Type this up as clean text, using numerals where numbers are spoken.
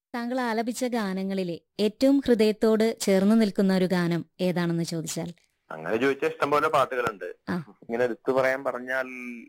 താങ്കൾ ആലപിച്ച ഗാനങ്ങളിലെ ഏറ്റവും ഹൃദയത്തോട് ചേർന്ന് നിൽക്കുന്ന ഒരു ഗാനം ഏതാണെന്ന് ചോദിച്ചാൽ? അങ്ങനെ ചോദിച്ചാൽ ഇഷ്ടംപോലെ പാട്ടുകളുണ്ട്. ആ. ഇങ്ങനെ എടുത്തു പറയാൻ പറഞ്ഞാൽ